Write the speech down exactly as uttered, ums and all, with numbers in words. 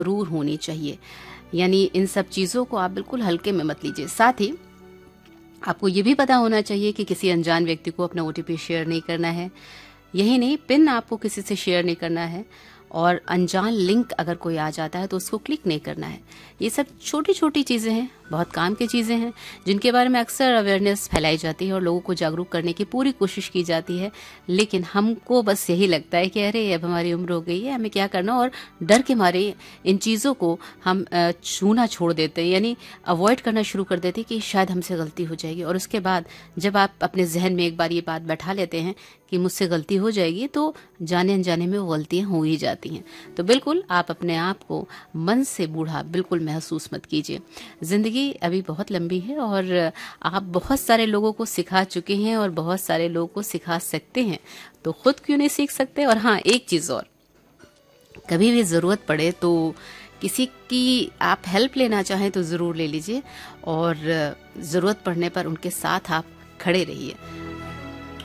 ज़रूर होनी चाहिए। यानी इन सब चीज़ों को आप बिल्कुल हल्के में मत लीजिए। साथ ही आपको ये भी पता होना चाहिए कि किसी अनजान व्यक्ति को अपना ओटीपी शेयर नहीं करना है। यही नहीं, पिन आपको किसी से शेयर नहीं करना है, और अनजान लिंक अगर कोई आ जाता है तो उसको क्लिक नहीं करना है। ये सब छोटी छोटी चीज़ें हैं, बहुत काम की चीज़ें हैं, जिनके बारे में अक्सर अवेयरनेस फैलाई जाती है और लोगों को जागरूक करने की पूरी कोशिश की जाती है। लेकिन हमको बस यही लगता है कि अरे अब हमारी उम्र हो गई है, हमें क्या करना, और डर के मारे इन चीज़ों को हम अ, छूना छोड़ देते हैं, यानी अवॉइड करना शुरू कर देते हैं कि शायद हमसे गलती हो जाएगी। और उसके बाद जब आप अपने जहन में एक बार ये बात बैठा लेते हैं कि मुझसे गलती हो जाएगी, तो जाने अनजाने में वो गलतियाँ हो ही जाती हैं। तो बिल्कुल आप अपने आप को मन से बूढ़ा बिल्कुल महसूस मत कीजिए। ज़िंदगी अभी बहुत लंबी है और आप बहुत सारे लोगों को सिखा चुके हैं और बहुत सारे लोगों को सिखा सकते हैं, तो खुद क्यों नहीं सीख सकते। और हाँ, एक चीज़ और, कभी भी ज़रूरत पड़े तो किसी की आप हेल्प लेना चाहें तो ज़रूर ले लीजिए, और ज़रूरत पड़ने पर उनके साथ आप खड़े रहिए।